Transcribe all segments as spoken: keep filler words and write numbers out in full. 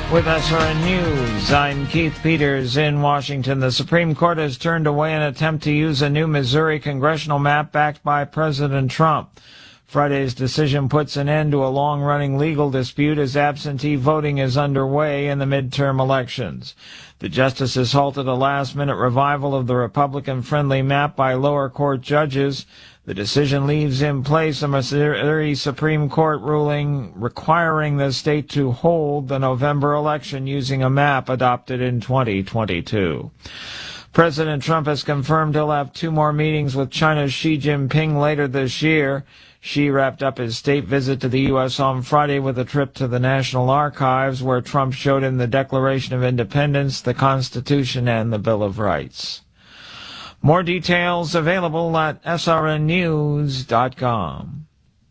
With S R N News, I'm Keith Peters in Washington. The Supreme Court has turned away an attempt to use a new Missouri congressional map backed by President Trump. Friday's decision puts an end to a long-running legal dispute as absentee voting is underway in the midterm elections. The justices halted a last-minute revival of the Republican-friendly map by lower court judges. The decision leaves in place a Missouri Supreme Court ruling requiring the state to hold the November election using a map adopted in twenty twenty-two. President Trump has confirmed he'll have two more meetings with China's Xi Jinping later this year. Xi wrapped up his state visit to the U S on Friday with a trip to the National Archives, where Trump showed him the Declaration of Independence, the Constitution, and the Bill of Rights. More details available at S R N news dot com.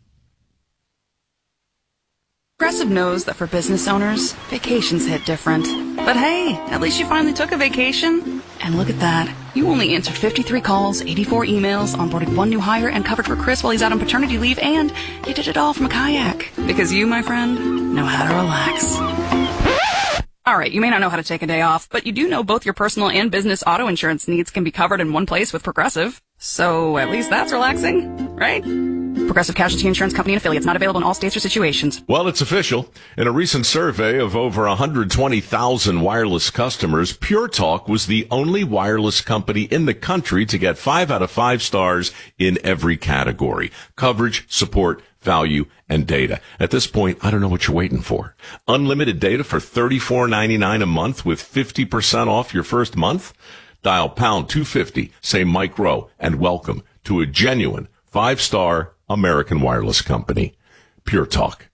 Progressive knows that for business owners, vacations hit different. But hey, at least you finally took a vacation. And look at that. You only answered fifty-three calls, eighty-four emails, onboarded one new hire, and covered for Chris while he's out on paternity leave, and you did it all from a kayak. Because you, my friend, know how to relax. All right, you may not know how to take a day off, but you do know both your personal and business auto insurance needs can be covered in one place with Progressive. So at least that's relaxing, right? Progressive Casualty Insurance Company and affiliates, not available in all states or situations. Well, it's official. In a recent survey of over one hundred twenty thousand wireless customers, Pure Talk was the only wireless company in the country to get five out of five stars in every category: coverage, support, value, and data. At this point, I don't know what you're waiting for. Unlimited data for thirty-four ninety-nine a month with fifty percent off your first month? Dial pound two fifty, say Mike Rowe, and welcome to a genuine five-star American wireless company. Pure Talk.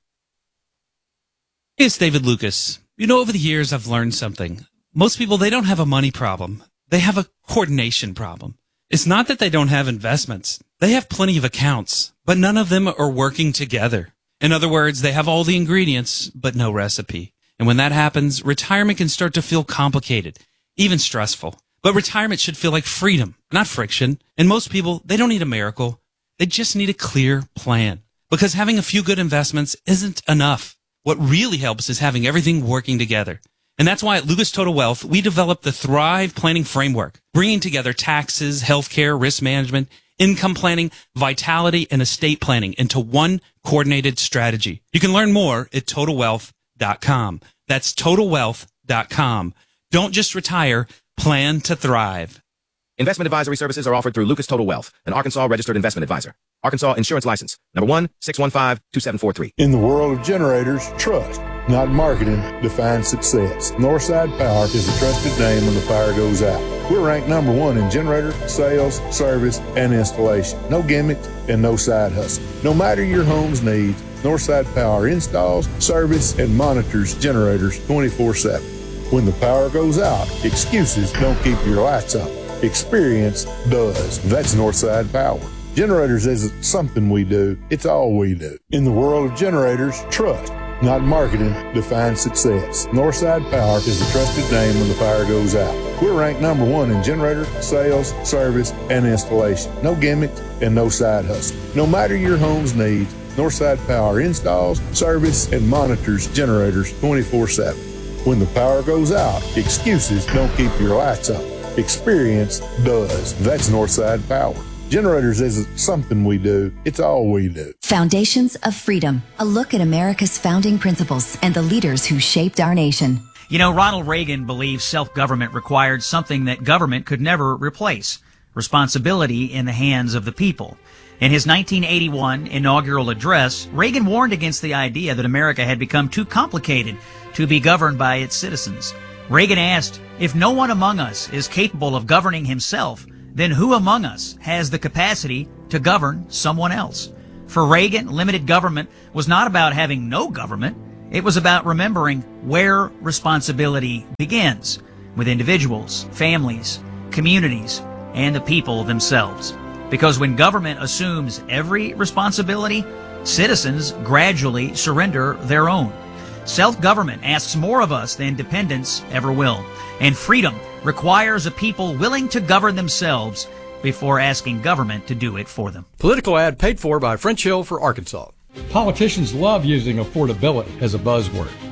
Hey, it's David Lucas. You know, over the years, I've learned something. Most people, they don't have a money problem. They have a coordination problem. It's not that they don't have investments. They have plenty of accounts, but none of them are working together. In other words, they have all the ingredients, but no recipe. And when that happens, retirement can start to feel complicated, even stressful. But retirement should feel like freedom, not friction. And most people, they don't need a miracle. They just need a clear plan. Because having a few good investments isn't enough. What really helps is having everything working together. And that's why at Lucas Total Wealth, we developed the Thrive Planning Framework, bringing together taxes, healthcare, risk management, income planning, vitality, and estate planning into one coordinated strategy. You can learn more at total wealth dot com. That's total wealth dot com. Don't just retire, plan to thrive. Investment advisory services are offered through Lucas Total Wealth, an Arkansas registered investment advisor. Arkansas Insurance License, number one six one five two seven four three. In the world of generators, trust, not marketing, defines success. Northside Power is a trusted name when the power goes out. We're ranked number one in generator, sales, service, and installation. No gimmicks and no side hustle. No matter your home's needs, Northside Power installs, service, and monitors generators twenty-four seven. When the power goes out, excuses don't keep your lights on. Experience does. That's Northside Power. Generators isn't something we do, it's all we do. In the world of generators, trust, not marketing, defines success. Northside Power is a trusted name when the power goes out. We're ranked number one in generator, sales, service, and installation. No gimmicks and no side hustle. No matter your home's needs, Northside Power installs, service, and monitors generators twenty-four seven. When the power goes out, excuses don't keep your lights on. Experience does. That's Northside Power. Generators isn't something we do, it's all we do. Foundations of Freedom, a look at America's founding principles and the leaders who shaped our nation. You know, Ronald Reagan believed self-government required something that government could never replace: responsibility in the hands of the people. In his nineteen eighty-one inaugural address, Reagan warned against the idea that America had become too complicated to be governed by its citizens. Reagan asked, if no one among us is capable of governing himself, then who among us has the capacity to govern someone else? For Reagan, limited government was not about having no government. It was about remembering where responsibility begins, with individuals, families, communities, and the people themselves. Because when government assumes every responsibility, citizens gradually surrender their own. Self-government asks more of us than dependence ever will. And freedom requires a people willing to govern themselves before asking government to do it for them. Political ad paid for by French Hill for Arkansas. Politicians love using affordability as a buzzword.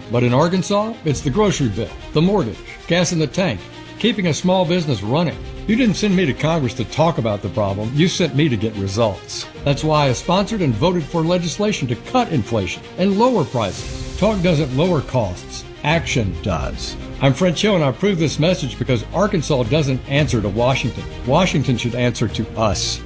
But in Arkansas, it's the grocery bill, the mortgage, gas in the tank, keeping a small business running. You didn't send me to Congress to talk about the problem. You sent me to get results. That's why I sponsored and voted for legislation to cut inflation and lower prices. Talk doesn't lower costs. Action does. I'm French Hill, and I approve this message because Arkansas doesn't answer to Washington. Washington should answer to us.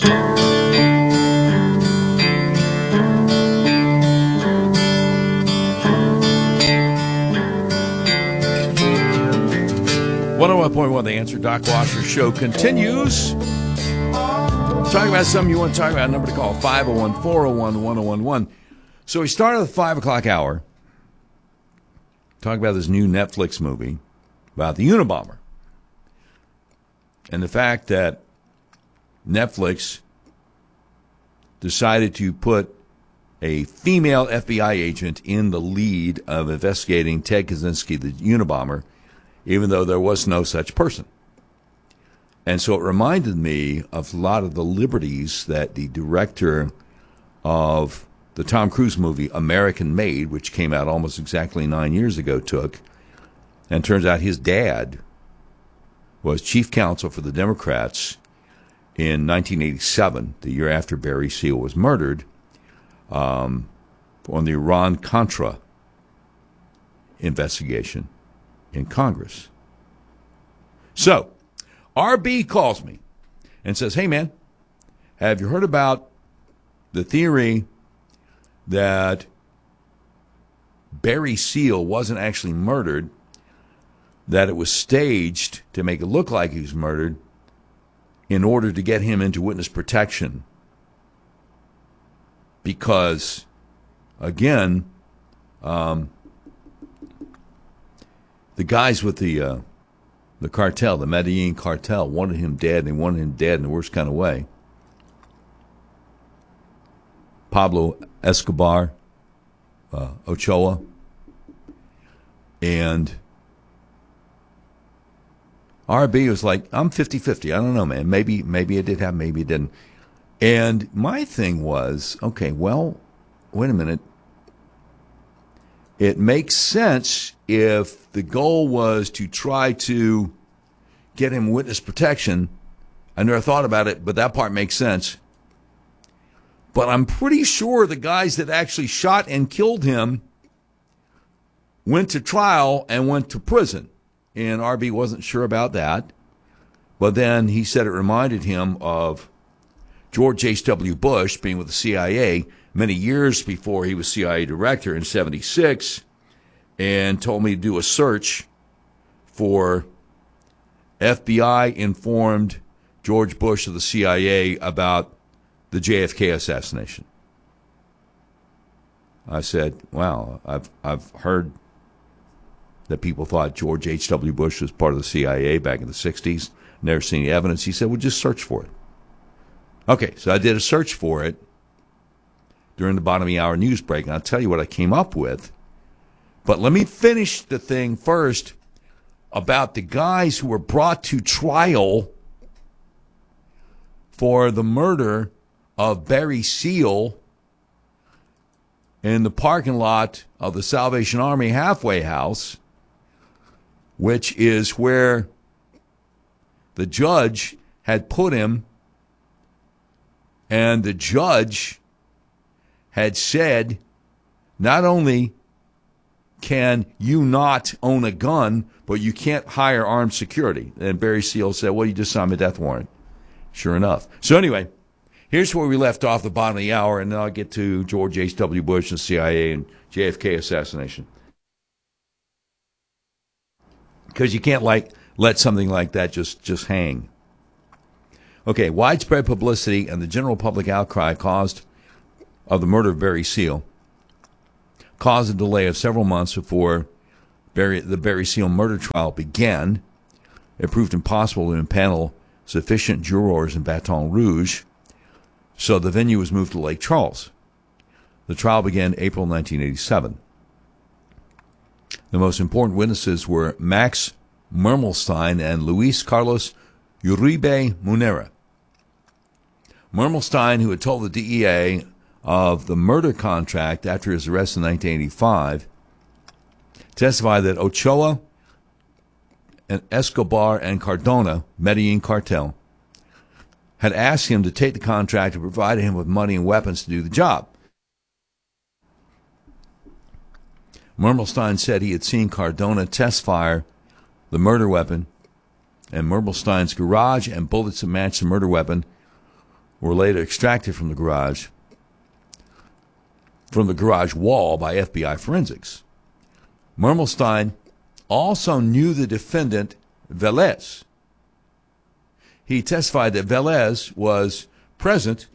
one oh one point one, The Answer. Doc Washer Show continues. Talking about something you want to talk about, number to call, five oh one, four oh one, one oh one one. So we started the five o'clock hour, talking about this new Netflix movie about the Unabomber. And the fact that Netflix decided to put a female F B I agent in the lead of investigating Ted Kaczynski, the Unabomber, even though there was no such person. And so it reminded me of a lot of the liberties that the director of the Tom Cruise movie American Made, which came out almost exactly nine years ago, took. And turns out his dad was chief counsel for the Democrats in nineteen eighty-seven, the year after Barry Seal was murdered, um, on the Iran-Contra investigation in Congress. So, R B calls me and says, hey, man, have you heard about the theory that Barry Seal wasn't actually murdered, that it was staged to make it look like he was murdered in order to get him into witness protection? Because, again, um, the guys with the uh, the cartel, the Medellin cartel, wanted him dead, and they wanted him dead in the worst kind of way. Pablo Escobar, uh, Ochoa, and R B was like, I'm fifty-fifty. I don't know, man. Maybe, maybe it did happen, maybe it didn't. And my thing was, okay, well, wait a minute. It makes sense if the goal was to try to get him witness protection. I never thought about it, but that part makes sense. But I'm pretty sure the guys that actually shot and killed him went to trial and went to prison. And R B wasn't sure about that. But then he said it reminded him of George H W. Bush being with the C I A many years before he was C I A director in seventy-six, and told me to do a search for F B I-informed George Bush of the C I A about the J F K assassination. I said, wow, I've I've heard that people thought George H W. Bush was part of the C I A back in the sixties. Never seen any evidence. He said, well, just search for it. Okay, so I did a search for it during the bottom of the hour news break, and I'll tell you what I came up with. But let me finish the thing first about the guys who were brought to trial for the murder of Barry Seal in the parking lot of the Salvation Army halfway house, which is where the judge had put him, and the judge had said, not only can you not own a gun, but you can't hire armed security. And Barry Seal said, well, you just signed a death warrant. Sure enough. So anyway, here's where we left off the bottom of the hour, and then I'll get to George H W. Bush and C I A and J F K assassination. Because you can't like let something like that just, just hang. Okay, widespread publicity and the general public outcry caused of the murder of Barry Seal caused a delay of several months before Barry, the Barry Seal murder trial began. It proved impossible to impanel sufficient jurors in Baton Rouge, so the venue was moved to Lake Charles. The trial began April nineteen eighty-seven. The most important witnesses were Max Mermelstein and Luis Carlos Uribe Munera. Mermelstein, who had told the D E A of the murder contract after his arrest in nineteen eighty-five, testified that Ochoa and Escobar and Cardona, Medellin cartel, had asked him to take the contract and provided him with money and weapons to do the job. Mermelstein said he had seen Cardona test fire the murder weapon, and Mermelstein's garage and bullets that matched the murder weapon were later extracted from the garage from the garage wall by F B I forensics. Mermelstein also knew the defendant, Velez. He testified that Velez was present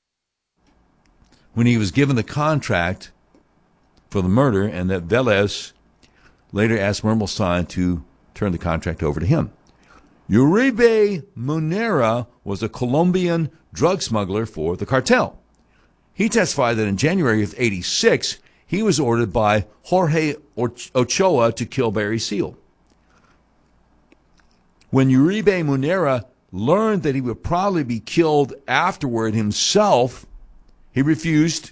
when he was given the contract for the murder, and that Velez later asked Mermelstein to turn the contract over to him. Uribe Munera was a Colombian drug smuggler for the cartel. He testified that in January of eighty-six, he was ordered by Jorge Ochoa to kill Barry Seal. When Uribe Munera learned that he would probably be killed afterward himself, he refused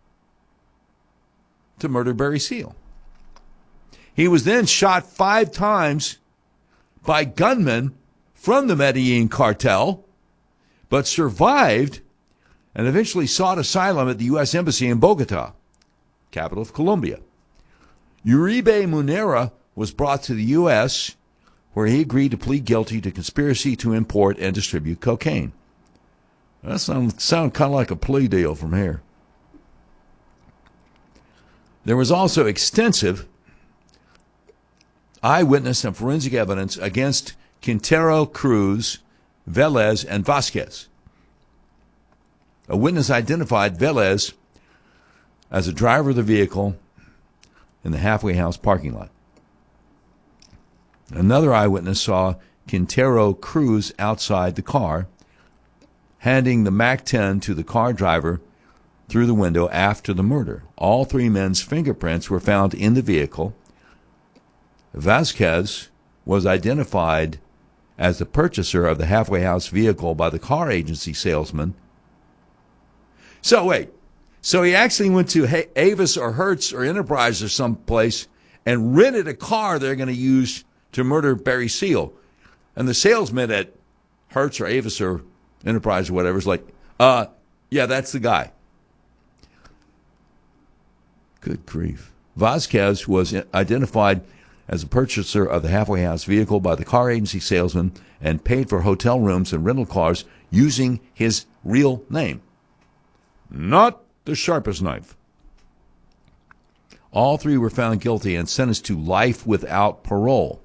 to murder Barry Seal. He was then shot five times by gunmen from the Medellin cartel, but survived and eventually sought asylum at the U S Embassy in Bogota, capital of Colombia. Uribe Munera was brought to the U S, where he agreed to plead guilty to conspiracy to import and distribute cocaine. That sounds sound kind of like a plea deal from here. There was also extensive eyewitness and forensic evidence against Quintero, Cruz, Velez, and Vasquez. A witness identified Velez as a driver of the vehicle in the halfway house parking lot. Another eyewitness saw Quintero Cruz outside the car, handing the Mac ten to the car driver through the window after the murder. All three men's fingerprints were found in the vehicle. Vasquez was identified as the purchaser of the halfway house vehicle by the car agency salesman. So wait, so he actually went to Avis or Hertz or Enterprise or someplace and rented a car they're going to use to murder Barry Seal. And the salesman at Hertz or Avis or Enterprise or whatever is like, uh, yeah, that's the guy. Good grief. Vasquez was identified as a purchaser of the halfway house vehicle by the car agency salesman and paid for hotel rooms and rental cars using his real name. Not the sharpest knife. All three were found guilty and sentenced to life without parole.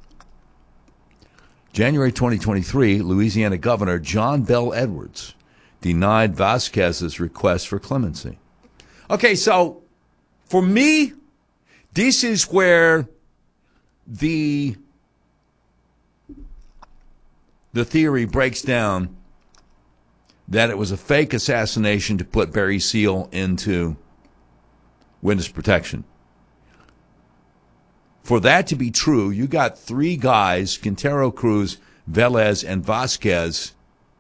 January twenty twenty-three, Louisiana Governor John Bel Edwards denied Vasquez's request for clemency. Okay, so for me, this is where the the theory breaks down that it was a fake assassination to put Barry Seal into witness protection. For that to be true, you got three guys, Quintero, Cruz, Velez, and Vasquez,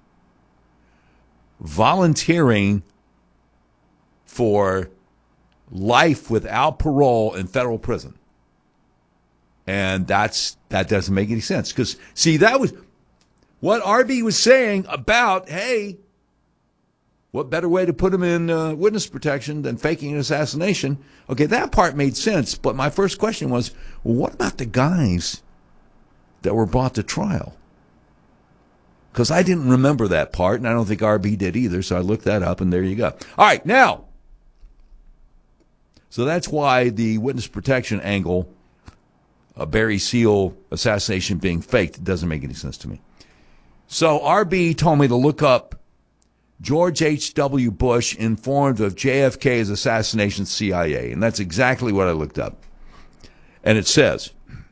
volunteering for life without parole in federal prison. And that's that doesn't make any sense. Because, see, that was what R B was saying about, hey, what better way to put him in uh, witness protection than faking an assassination? Okay, that part made sense. But my first question was, well, what about the guys that were brought to trial? Because I didn't remember that part, and I don't think R B did either, so I looked that up, and there you go. All right, now, so that's why the witness protection angle, a Barry Seal assassination being faked, doesn't make any sense to me. So R B told me to look up George H W. Bush informed of J F K's assassination C I A. And that's exactly what I looked up. And it says,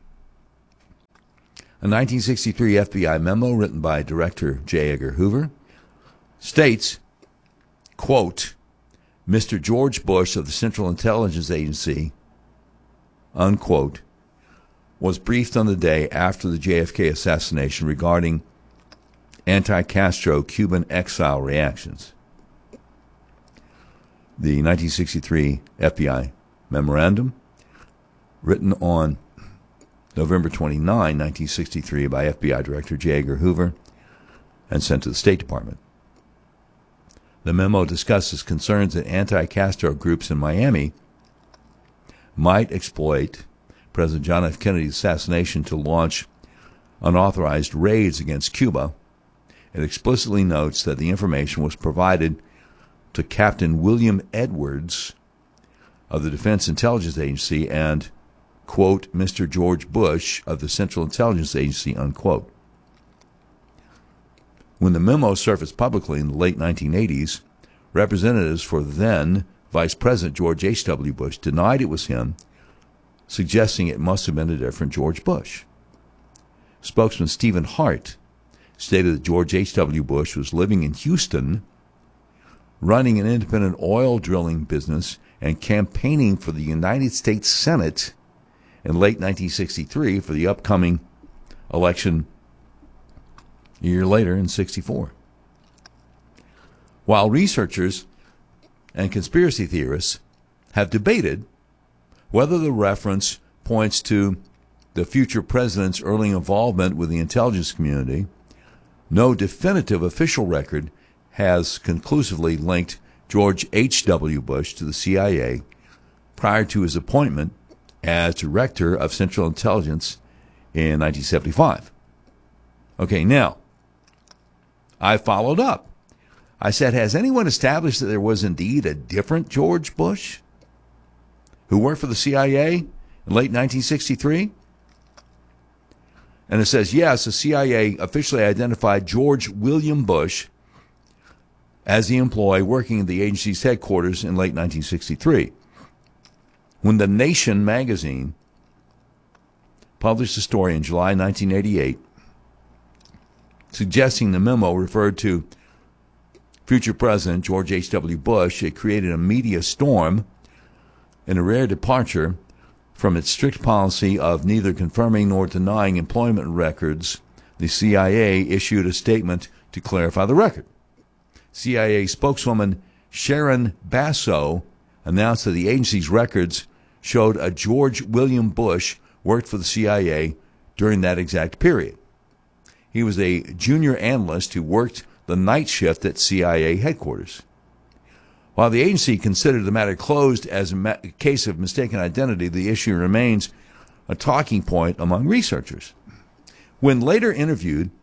a nineteen sixty-three F B I memo written by Director J. Edgar Hoover states, quote, Mister George Bush of the Central Intelligence Agency, unquote, was briefed on the day after the J F K assassination regarding anti-Castro Cuban exile reactions. The nineteen sixty-three F B I memorandum written on November twenty-ninth, nineteen sixty-three by F B I Director J. Edgar Hoover and sent to the State Department. The memo discusses concerns that anti-Castro groups in Miami might exploit President John F. Kennedy's assassination to launch unauthorized raids against Cuba. It explicitly notes that the information was provided to Captain William Edwards of the Defense Intelligence Agency and, quote, Mister George Bush of the Central Intelligence Agency, unquote. When the memo surfaced publicly in the late nineteen eighties, representatives for then Vice President George H W. Bush denied it was him, suggesting it must have been a different George Bush. Spokesman Stephen Hart stated that George H W. Bush was living in Houston, running an independent oil drilling business, and campaigning for the United States Senate in late nineteen sixty-three for the upcoming election a year later in sixty-four. While researchers and conspiracy theorists have debated whether the reference points to the future president's early involvement with the intelligence community, no definitive official record has conclusively linked George H W. Bush to the C I A prior to his appointment as Director of Central Intelligence in nineteen seventy-five. Okay, now, I followed up. I said, has anyone established that there was indeed a different George Bush who worked for the C I A in late nineteen sixty-three? And it says, yes, the C I A officially identified George William Bush as the employee working at the agency's headquarters in late nineteen sixty-three. When The Nation magazine published a story in July nineteen eighty-eight suggesting the memo referred to future President George H W. Bush, it created a media storm and a rare departure from its strict policy of neither confirming nor denying employment records. The C I A issued a statement to clarify the record. C I A spokeswoman Sharon Basso announced that the agency's records showed a George William Bush worked for the C I A during that exact period. He was a junior analyst who worked the night shift at C I A headquarters. While the agency considered the matter closed as a ma- case of mistaken identity, the issue remains a talking point among researchers. When later interviewed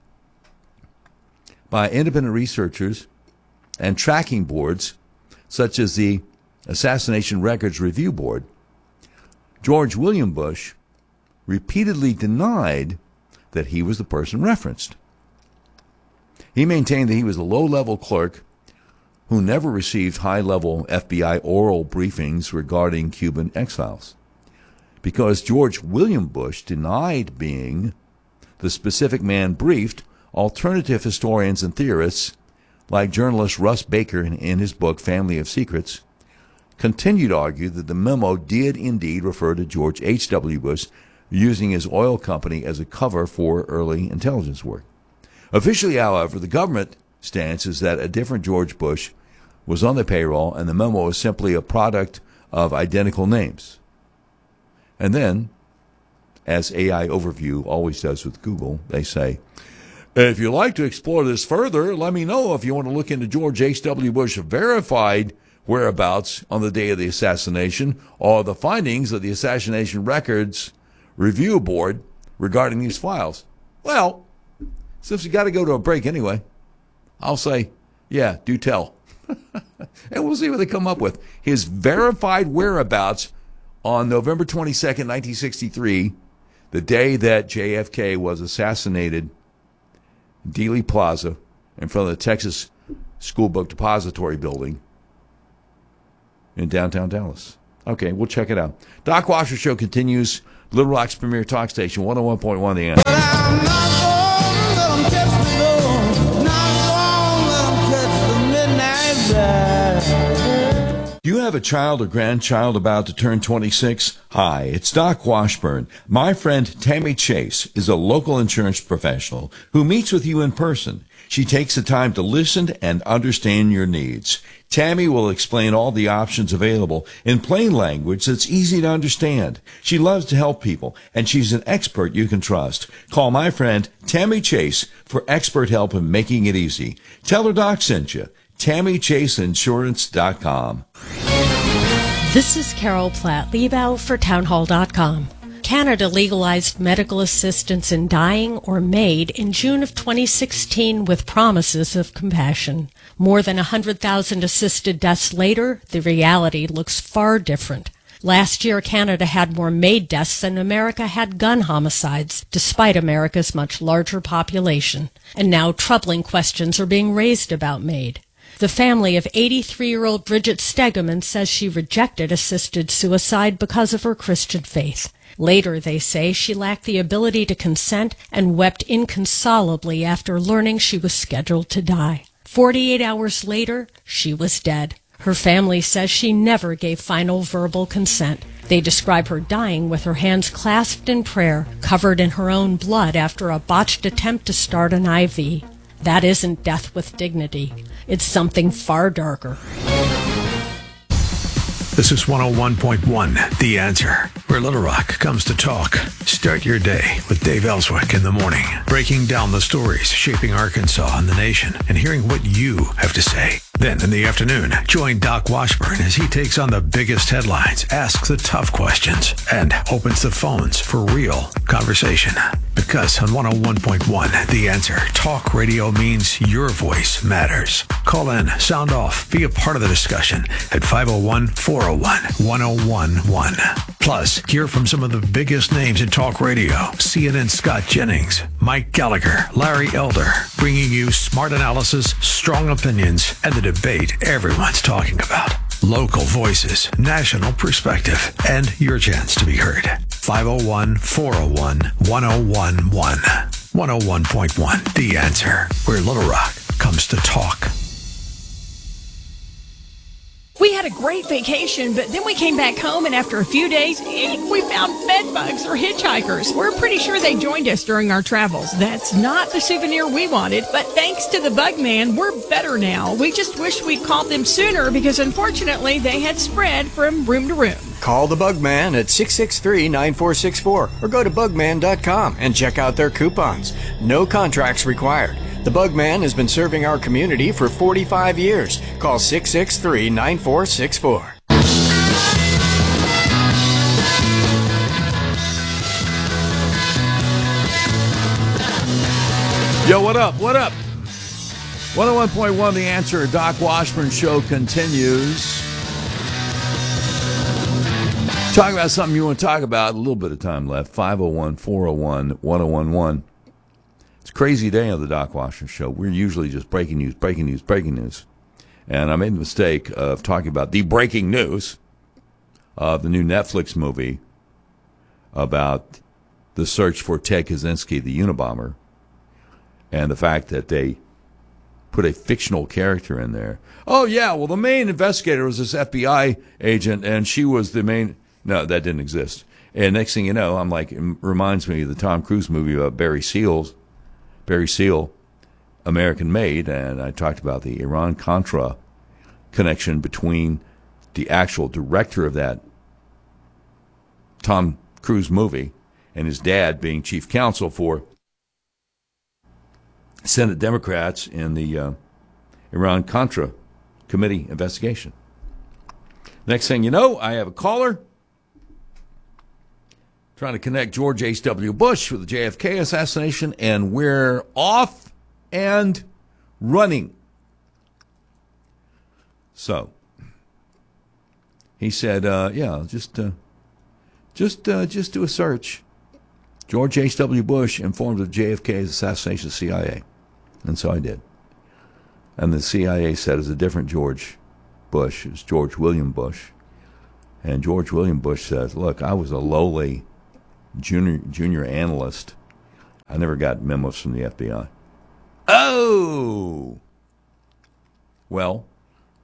by independent researchers and tracking boards, such as the Assassination Records Review Board, George William Bush repeatedly denied that he was the person referenced. He maintained that he was a low-level clerk who never received high-level F B I oral briefings regarding Cuban exiles. Because George William Bush denied being the specific man briefed, alternative historians and theorists, like journalist Russ Baker in, in his book Family of Secrets, continued to argue that the memo did indeed refer to George H W. Bush using his oil company as a cover for early intelligence work. Officially, however, the government stance is that a different George Bush was on the payroll and the memo was simply a product of identical names. And then, as A I Overview always does with Google, they say, if you'd like to explore this further, let me know if you want to look into George H W. Bush verified whereabouts on the day of the assassination or the findings of the Assassination Records Review Board regarding these files. Well, since we got to go to a break anyway, I'll say, yeah, do tell. And we'll see what they come up with. His verified whereabouts on November twenty-second, nineteen sixty-three, the day that J F K was assassinated, Dealey Plaza, in front of the Texas School Book Depository Building in downtown Dallas. Okay, we'll check it out. Doc Washer Show continues. Little Rock's premier talk station, one oh one point one The Answer. You have have a child or grandchild about to turn twenty-six? Hi, it's Doc Washburn. My friend Tammy Chase is a local insurance professional who meets with you in person. She takes the time to listen and understand your needs. Tammy will explain all the options available in plain language that's easy to understand. She loves to help people, and she's an expert you can trust. Call my friend Tammy Chase for expert help in making it easy. Tell her Doc sent you. Tammy Chase Insurance dot com. This is Carol Platt, Liebau for townhall dot com. Canada legalized medical assistance in dying or MAID in June of twenty sixteen with promises of compassion. More than one hundred thousand assisted deaths later, the reality looks far different. Last year, Canada had more MAID deaths than America had gun homicides, despite America's much larger population. And now troubling questions are being raised about MAID. The family of eighty-three-year-old Bridget Stegeman says she rejected assisted suicide because of her Christian faith. Later, they say, she lacked the ability to consent and wept inconsolably after learning she was scheduled to die. Forty-eight hours later, she was dead. Her family says she never gave final verbal consent. They describe her dying with her hands clasped in prayer, covered in her own blood after a botched attempt to start an I V. That isn't death with dignity. It's something far darker. This is one oh one point one, The Answer, where Little Rock comes to talk. Start your day with Dave Ellswick in the morning, breaking down the stories shaping Arkansas and the nation and hearing what you have to say. Then in the afternoon, join Doc Washburn as he takes on the biggest headlines, asks the tough questions, and opens the phones for real conversation. Because on one oh one point one, The Answer, talk radio means your voice matters. Call in, sound off, be a part of the discussion at five oh one, four oh one, one oh one one. Plus, hear from some of the biggest names in talk radio. C N N's Scott Jennings, Mike Gallagher, Larry Elder, bringing you smart analysis, strong opinions, and the debate everyone's talking about. Local voices, national perspective, and your chance to be heard. five oh one, four oh one, one oh one one. one oh one point one, The Answer, where Little Rock comes to talk. We had a great vacation, but then we came back home, and after a few days, we found bed bugs or hitchhikers. We're pretty sure they joined us during our travels. That's not the souvenir we wanted, but thanks to the Bug Man, we're better now. We just wish we'd called them sooner because, unfortunately, they had spread from room to room. Call the Bug Man at six six three, nine four six four or go to bug man dot com and check out their coupons. No contracts required. The Bug Man has been serving our community for forty-five years. Call six six three, nine four six four. Yo, what up? What up? one oh one point one, The Answer, Doc Washburn Show continues. Talk about something you want to talk about. A little bit of time left. five oh one, four oh one, one oh one one. It's a crazy day on the Doc Washburn Show. We're usually just breaking news, breaking news, breaking news. And I made the mistake of talking about the breaking news of the new Netflix movie about the search for Ted Kaczynski, the Unabomber, and the fact that they put a fictional character in there. Oh, yeah, well, the main investigator was this F B I agent, and she was the main... No, that didn't exist. And next thing you know, I'm like, it reminds me of the Tom Cruise movie about Barry Seals, Barry Seal, American Made, and I talked about the Iran-Contra connection between the actual director of that Tom Cruise movie and his dad being chief counsel for Senate Democrats in the uh, Iran-Contra committee investigation. Next thing you know, I have a caller trying to connect George H W. Bush with the J F K assassination, and we're off and running. So he said, uh, yeah, just uh, just uh, just do a search. George H W. Bush informed of J F K's assassination of the C I A. And so I did. And the C I A said it's a different George Bush. It's George William Bush. And George William Bush says, look, I was a lowly junior junior analyst. I never got memos from the F B I. Oh! Well,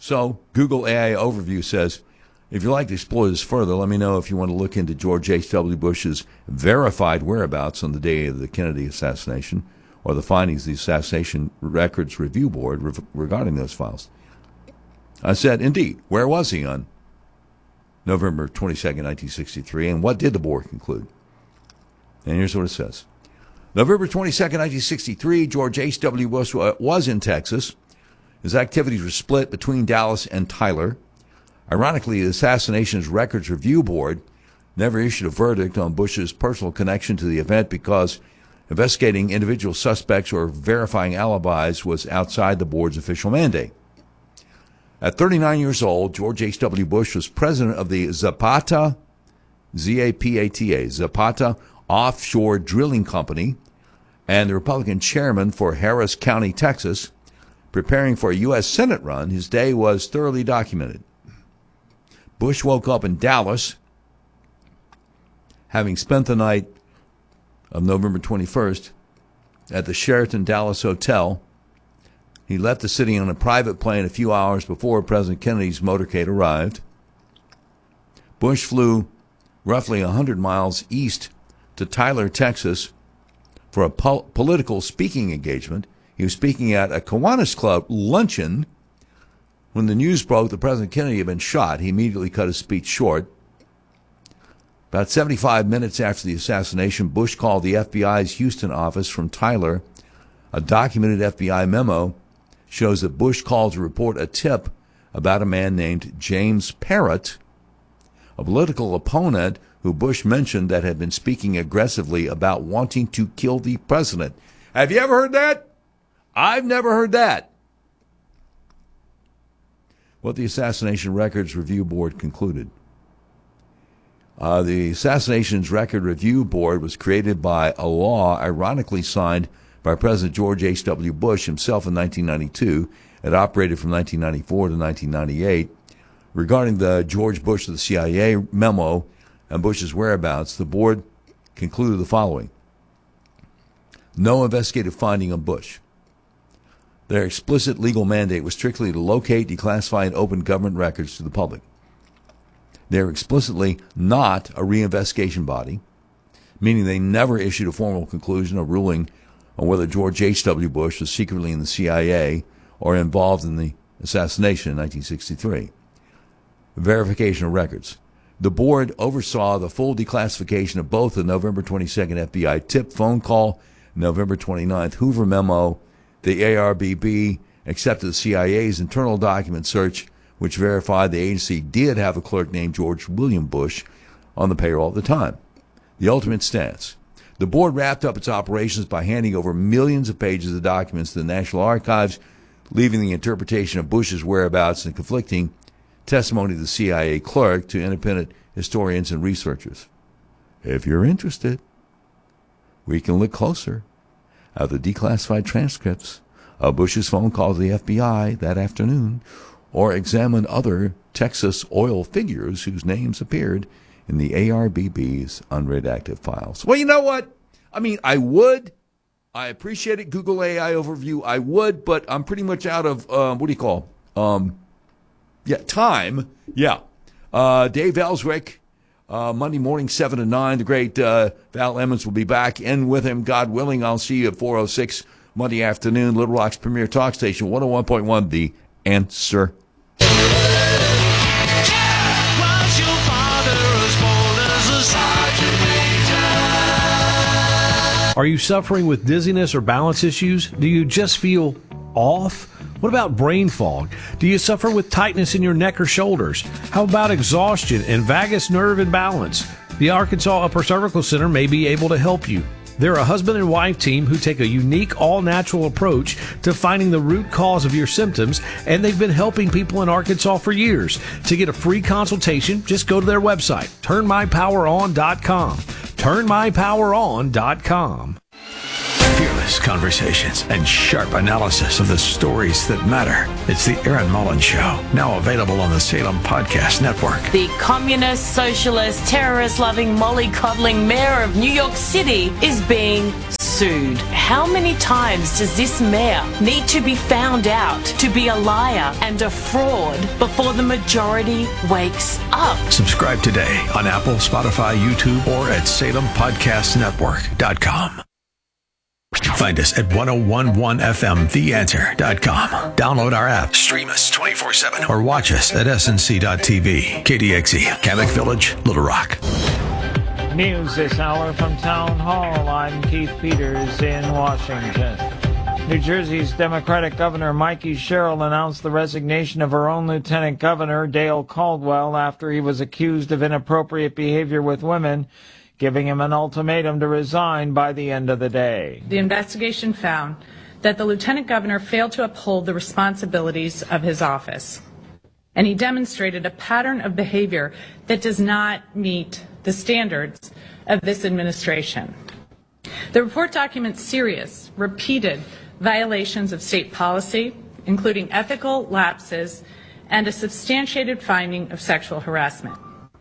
So Google A I Overview says, if you'd like to explore this further, let me know if you want to look into George H W. Bush's verified whereabouts on the day of the Kennedy assassination, or the findings of the Assassination Records Review Board re- regarding those files. I said, indeed, where was he on November twenty-second, nineteen sixty-three, and what did the board conclude? And here's what it says. November twenty-second, nineteen sixty-three, George H W. Bush was in Texas. His activities were split between Dallas and Tyler. Ironically, the Assassinations Records Review Board never issued a verdict on Bush's personal connection to the event because investigating individual suspects or verifying alibis was outside the board's official mandate. At thirty-nine years old, George H W. Bush was president of the Zapata, Z A P A T A, Zapata Offshore Drilling Company, and the Republican chairman for Harris County, Texas. Preparing for a U S Senate run, his day was thoroughly documented. Bush woke up in Dallas, having spent the night of November twenty-first at the Sheraton Dallas Hotel. He left the city on a private plane a few hours before President Kennedy's motorcade arrived. Bush flew roughly one hundred miles east to Tyler, Texas, for a po- political speaking engagement. He was speaking at a Kiwanis Club luncheon. When the news broke that President Kennedy had been shot, he immediately cut his speech short. About seventy-five minutes after the assassination, Bush called the F B I's Houston office from Tyler. A documented F B I memo shows that Bush called to report a tip about a man named James Parrott, a political opponent who Bush mentioned that had been speaking aggressively about wanting to kill the president. Have you ever heard that? I've never heard that. What the Assassination Records Review Board concluded. Uh, the Assassinations Record Review Board was created by a law ironically signed by President George H W. Bush himself in nineteen ninety-two. It operated from nineteen ninety-four to nineteen ninety-eight. Regarding the George Bush of the C I A memo and Bush's whereabouts, the board concluded the following. No investigative finding on Bush. Their explicit legal mandate was strictly to locate, declassify, and open government records to the public. They are explicitly not a reinvestigation body, meaning they never issued a formal conclusion or ruling on whether George H W. Bush was secretly in the C I A or involved in the assassination in nineteen sixty-three. Verification of records. The board oversaw the full declassification of both the November twenty-second F B I tip phone call, November twenty-ninth Hoover memo. The A R B B accepted the C I A's internal document search, which verified the agency did have a clerk named George William Bush on the payroll at the time. The ultimate stance. The board wrapped up its operations by handing over millions of pages of documents to the National Archives, leaving the interpretation of Bush's whereabouts and conflicting testimony of the C I A clerk to independent historians and researchers. If you're interested, we can look closer at the declassified transcripts of Bush's phone call to the F B I that afternoon, or examine other Texas oil figures whose names appeared in the A R B B's unredacted files. Well, you know what? I mean, I would. I appreciate it, Google A I Overview. I would, but I'm pretty much out of, um, what do you call, um, yeah, time. Yeah. Uh, Dave Ellswick, uh, Monday morning, seven to nine. The great uh, Val Emmons will be back in with him, God willing. I'll see you at four oh six Monday afternoon, Little Rock's premier talk station, one oh one point one, The Answer. Are you suffering with dizziness or balance issues? Do you just feel off? What about brain fog? Do you suffer with tightness in your neck or shoulders? How about exhaustion and vagus nerve imbalance? The Arkansas Upper Cervical Center may be able to help you. They're a husband and wife team who take a unique, all-natural approach to finding the root cause of your symptoms, and they've been helping people in Arkansas for years. To get a free consultation, just go to their website, turn my power on dot com. turn my power on dot com. Fearless conversations and sharp analysis of the stories that matter. It's the Aaron Mullins Show, now available on the Salem Podcast Network. The communist, socialist, terrorist-loving, mollycoddling mayor of New York City is being sued. How many times does this mayor need to be found out to be a liar and a fraud before the majority wakes up? Subscribe today on Apple, Spotify, YouTube, or at Salem Podcast Network dot com. Find us at ten eleven F M the answer dot com. Download our app, stream us twenty-four seven, or watch us at S N C dot T V. K D X E, Kamek Village, Little Rock. News this hour from Town Hall. I'm Keith Peters in Washington. New Jersey's Democratic Governor Mikey Sherrill announced the resignation of her own Lieutenant Governor, Dale Caldwell, after he was accused of inappropriate behavior with women, giving him an ultimatum to resign by the end of the day. The investigation found that the Lieutenant Governor failed to uphold the responsibilities of his office, and he demonstrated a pattern of behavior that does not meet the standards of this administration. The report documents serious, repeated violations of state policy, including ethical lapses and a substantiated finding of sexual harassment.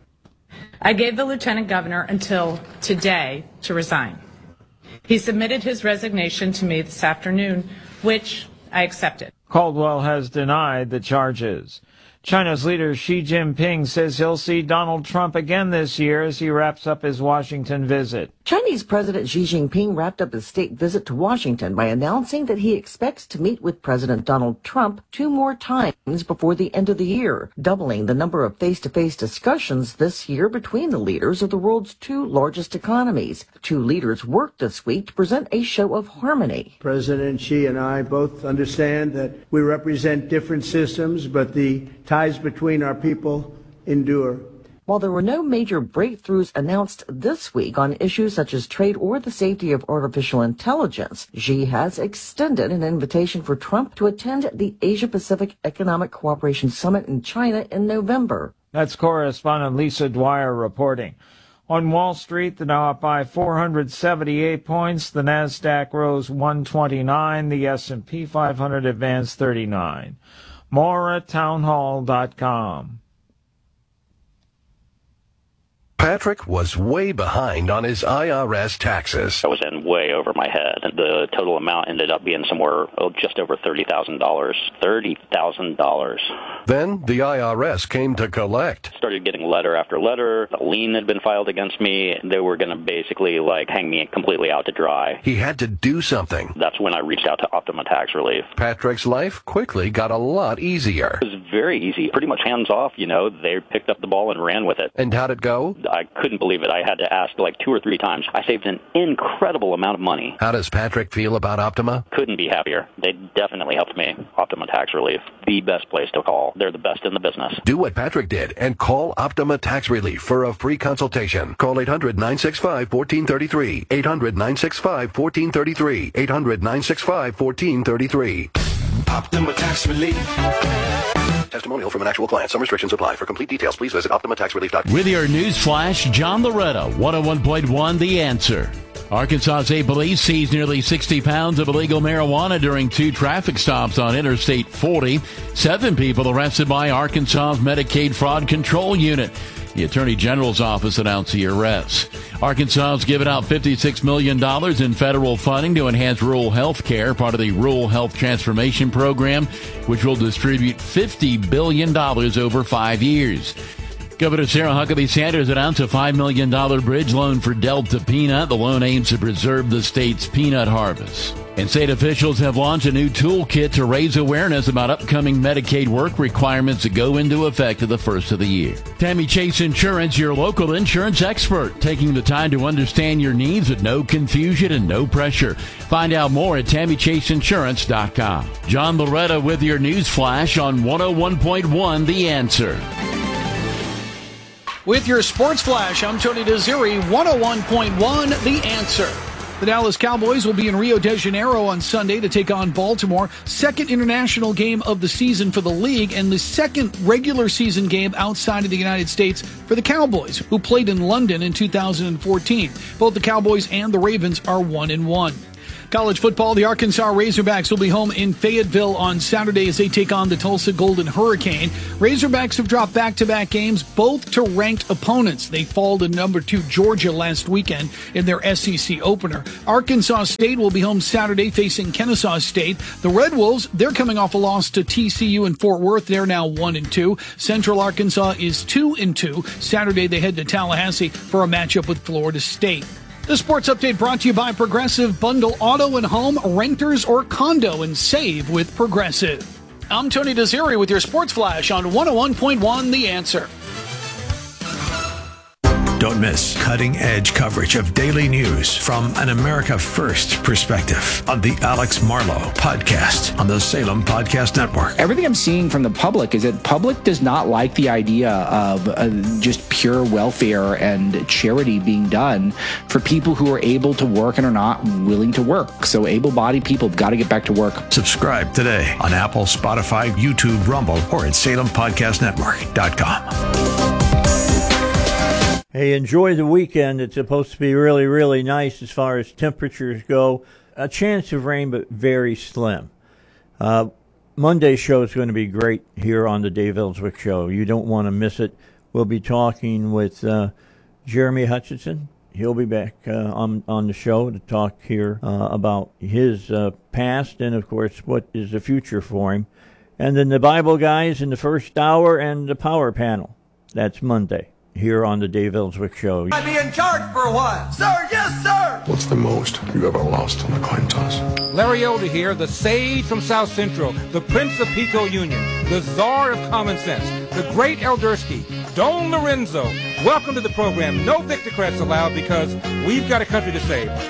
I gave the Lieutenant Governor until today to resign. He submitted his resignation to me this afternoon, which I accepted. Caldwell has denied the charges. China's leader Xi Jinping says he'll see Donald Trump again this year as he wraps up his Washington visit. Chinese President Xi Jinping wrapped up his state visit to Washington by announcing that he expects to meet with President Donald Trump two more times before the end of the year, doubling the number of face-to-face discussions this year between the leaders of the world's two largest economies. The two leaders worked this week to present a show of harmony. President Xi and I both understand that we represent different systems, but the ties between our people endure. While there were no major breakthroughs announced this week on issues such as trade or the safety of artificial intelligence, Xi has extended an invitation for Trump to attend the Asia-Pacific Economic Cooperation Summit in China in November. That's correspondent Lisa Dwyer reporting. On Wall Street, the Dow up by four hundred seventy-eight points, the Nasdaq rose one twenty-nine, the S and P five hundred advanced thirty-nine. More at town hall dot com. Patrick was way behind on his I R S taxes. I was in way over my head. The total amount ended up being somewhere oh, just over thirty thousand dollars. thirty thousand dollars. Then the I R S came to collect. Started getting letter after letter. A lien had been filed against me. They were going to basically like hang me completely out to dry. He had to do something. That's when I reached out to Optima Tax Relief. Patrick's life quickly got a lot easier. It was very easy. Pretty much hands off, you know. They picked up the ball and ran with it. And how'd it go? I couldn't believe it. I had to ask like two or three times. I saved an incredible amount of money. How does Patrick feel about Optima? Couldn't be happier. They definitely helped me. Optima Tax Relief, the best place to call. They're the best in the business. Do what Patrick did and call Optima Tax Relief for a free consultation. Call eight hundred, nine six five, one four three three. eight hundred, nine six five, one four three three. eight hundred, nine six five, one four three three. Optima Tax Relief. Testimonial from an actual client. Some restrictions apply. For complete details, please visit optima tax relief dot com. With your news flash, John Loretta, one oh one point one The Answer. Arkansas State Police seized nearly sixty pounds of illegal marijuana during two traffic stops on Interstate forty. Seven people arrested by Arkansas's Medicaid Fraud Control Unit. The Attorney General's office announced the arrests. Arkansas has given out fifty-six million dollars in federal funding to enhance rural health care, part of the Rural Health Transformation Program, which will distribute fifty billion dollars over five years. Governor Sarah Huckabee Sanders announced a five million dollars bridge loan for Delta Peanut. The loan aims to preserve the state's peanut harvest. And state officials have launched a new toolkit to raise awareness about upcoming Medicaid work requirements that go into effect at the first of the year. Tammy Chase Insurance, your local insurance expert, taking the time to understand your needs with no confusion and no pressure. Find out more at tammy chase insurance dot com. John Loretta with your news flash on one oh one point one The Answer. With your sports flash, I'm Tony Desiri, one oh one point one The Answer. The Dallas Cowboys will be in Rio de Janeiro on Sunday to take on Baltimore. Second international game of the season for the league and the second regular season game outside of the United States for the Cowboys, who played in London in two thousand fourteen. Both the Cowboys and the Ravens are one and one. College football, the Arkansas Razorbacks will be home in Fayetteville on Saturday as they take on the Tulsa Golden Hurricane. Razorbacks have dropped back-to-back games, both to ranked opponents. They fall to number two Georgia last weekend in their S E C opener. Arkansas State will be home Saturday facing Kennesaw State. The Red Wolves, they're coming off a loss to T C U in Fort Worth. They're now one and two. Central Arkansas is two and two. Saturday they head to Tallahassee for a matchup with Florida State. The sports update brought to you by Progressive. Bundle auto and home, renters or condo, and save with Progressive. I'm Tony Desiri with your Sports Flash on one oh one point one The Answer. Don't miss cutting-edge coverage of daily news from an America First perspective on the Alex Marlow podcast on the Salem Podcast Network. Everything I'm seeing from the public is that public does not like the idea of uh, just pure welfare and charity being done for people who are able to work and are not willing to work. So able-bodied people have got to get back to work. Subscribe today on Apple, Spotify, YouTube, Rumble, or at salem podcast network dot com. Hey, enjoy the weekend. It's supposed to be really, really nice as far as temperatures go. A chance of rain, but very slim. Uh, Monday's show is going to be great here on the Dave Ellswick Show. You don't want to miss it. We'll be talking with uh, Jeremy Hutchinson. He'll be back uh, on, on the show to talk here uh, about his uh, past and, of course, what is the future for him. And then the Bible guys in the first hour and the power panel. That's Monday here on the Dave Ellswick Show. I'll be in charge for a while. Sir, yes, sir. What's the most you ever lost on a coin toss? Larry Elder here, the sage from South Central, the Prince of Pico Union, the czar of common sense, the great Eldersky, Don Lorenzo. Welcome to the program. No Victocrats allowed because we've got a country to save.